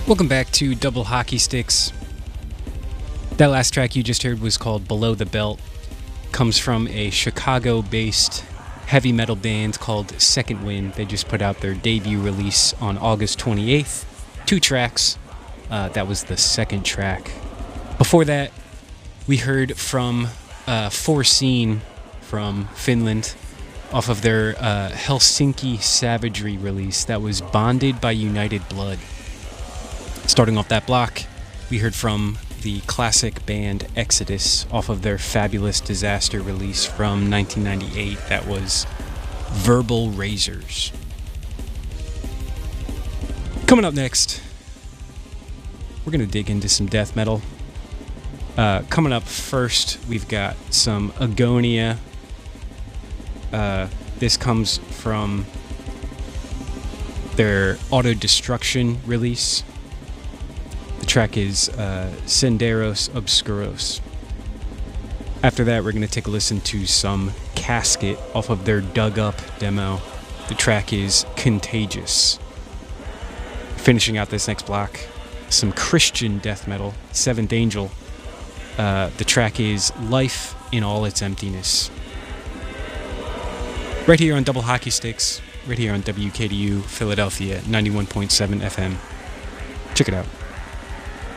Welcome back to Double Hockey Sticks. That last track you just heard was called Below the Belt. Comes from a Chicago-based heavy metal band called Second Wind. They just put out their debut release on August 28th. 2 tracks. That was the second track. Before that, we heard from Forseen from Finland off of their Helsinki Savagery release. That was Bonded by United Blood. Starting off that block, we heard from the classic band Exodus off of their Fabulous Disaster release from 1998. That was Verbal Razors. Coming up next, we're going to dig into some death metal. Coming up first, we've got some Agonia. This comes from their Autodestruction release. The track is Senderos Obscuros. After that, we're going to take a listen to some Casket off of their Dug Up demo. The track is Contagious. Finishing out this next block, some Christian death metal, Seventh Angel. The track is Life in All Its Emptiness. Right here on Double Hockey Sticks, right here on WKDU Philadelphia 91.7 FM. Check it out.